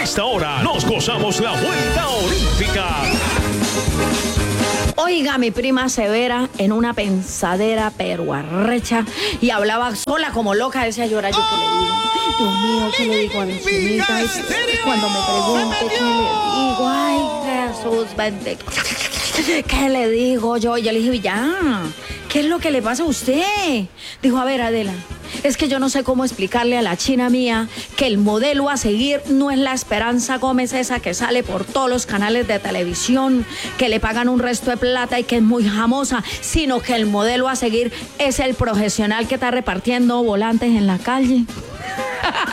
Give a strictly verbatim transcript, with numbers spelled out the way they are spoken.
esta hora nos gozamos la vuelta olímpica. Oiga, mi prima Severa en una pensadera pero arrecha y hablaba sola como loca, decía llorar. ¿Yo qué le digo? Dios mío, ¿qué le digo a mi chinita? Cuando me pregunte qué le digo, ay, Jesús, vente. ¿Qué le digo yo? Y yo le dije, ya, ¿qué es lo que le pasa a usted? Dijo, a ver, Adela, es que yo no sé cómo explicarle a la china mía que el modelo a seguir no es la Esperanza Gómez esa que sale por todos los canales de televisión, que le pagan un resto de plata y que es muy jamosa, sino que el modelo a seguir es el profesional que está repartiendo volantes en la calle.